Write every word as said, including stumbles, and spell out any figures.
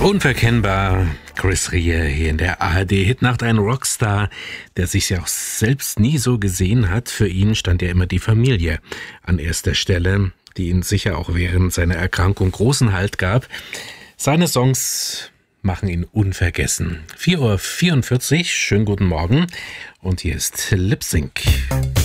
Unverkennbar, Chris Rea hier in der A R D-Hitnacht, ein Rockstar, der sich ja auch selbst nie so gesehen hat. Für ihn stand ja immer die Familie an erster Stelle, die ihn sicher auch während seiner Erkrankung großen Halt gab. Seine Songs machen ihn unvergessen. vier Uhr vierundvierzig, schönen guten Morgen und hier ist Lip Sync.